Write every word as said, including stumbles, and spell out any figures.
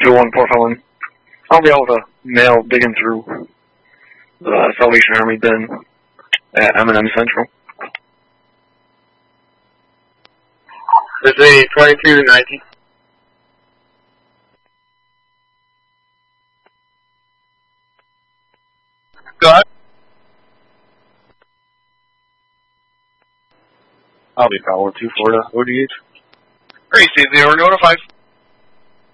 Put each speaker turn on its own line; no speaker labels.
two one Portland. I'll be able to mail digging through the Salvation Army bin at M and M Central.
This is twenty-two to nineteen. Go ahead.
I'll be following two four to O D H.
Great, Steve. They were notified